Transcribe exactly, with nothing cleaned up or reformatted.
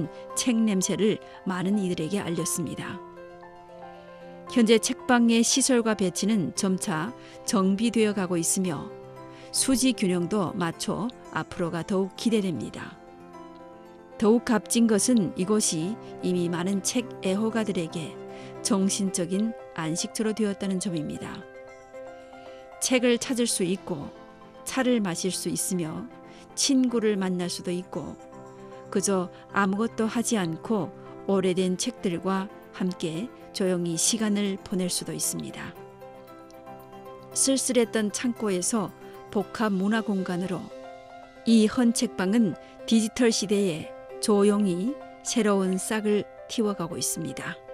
풍기는 책 냄새를 많은 이들에게 알렸습니다. 현재 책방의 시설과 배치는 점차 정비되어 가고 있으며 수지 균형도 맞춰 앞으로가 더욱 기대됩니다. 더욱 값진 것은 이곳이 이미 많은 책 애호가들에게 정신적인 안식처로 되었다는 점입니다. 책을 찾을 수 있고 차를 마실 수 있으며 친구를 만날 수도 있고 그저 아무것도 하지 않고 오래된 책들과 함께 조용히 시간을 보낼 수도 있습니다. 쓸쓸했던 창고에서 복합 문화 공간으로 이 헌책방은 디지털 시대에 조용히 새로운 싹을 틔워가고 있습니다.